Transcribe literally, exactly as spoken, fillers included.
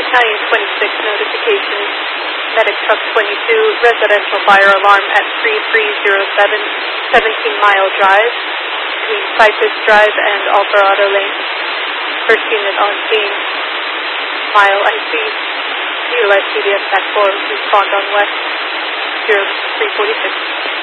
Battalion twenty-six notification. Medic Truck twenty-two, residential fire alarm at three three zero seven, seventeen mile drive between Cypress Drive and Alvarado Lane. First unit on scene, mile I C. Utilize C D S back four, respond on west, zero three forty-six.